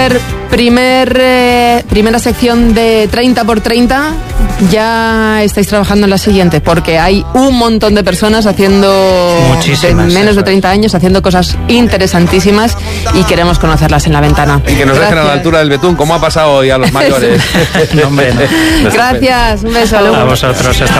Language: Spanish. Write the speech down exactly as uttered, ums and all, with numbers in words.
Primer, eh, primera sección de treinta por treinta. Ya estáis trabajando en la siguiente, porque hay un montón de personas haciendo Muchísimas, de menos de treinta años, haciendo cosas interesantísimas y queremos conocerlas en La Ventana. Y que nos dejen a la altura del betún, como ha pasado hoy a los mayores. No, hombre, no. Gracias, un beso. A vosotros, hasta